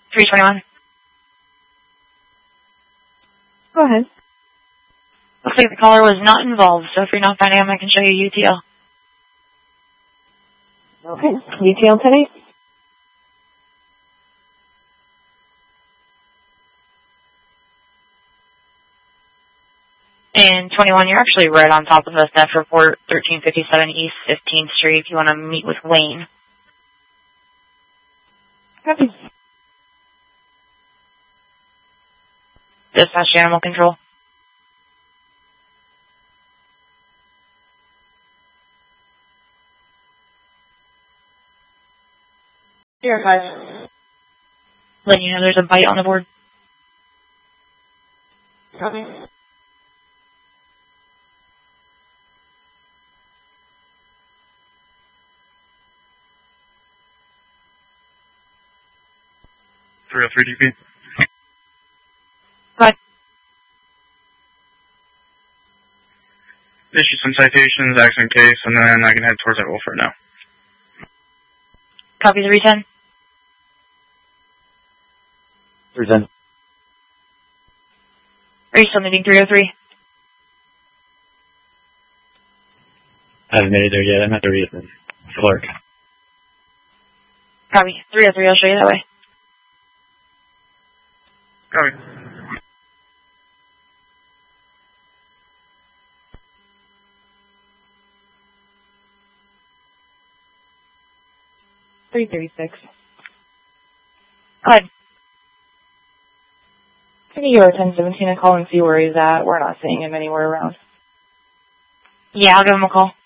321. Go ahead. Looks like the caller was not involved, so if you're not finding him, I can show you UTL. Okay. UTL today? And 21, you're actually right on top of the theft report, 1357 East 15th Street, if you want to meet with Wayne. Copy. Dispatch Animal Control. Zero 5. Letting you know there's a bite on the board. Copy. DP. Go ahead. Issue some citations, accident case, and then I can head towards that role for now. Copy 310. 310. Are you still meeting 303? I haven't made it there yet. I'm at the reason. Clark. Copy 303, I'll show you that way. Copy. $336. Go ahead. Can you give our 1017 a call and see where he's at? We're not seeing him anywhere around. Yeah, I'll give him a call.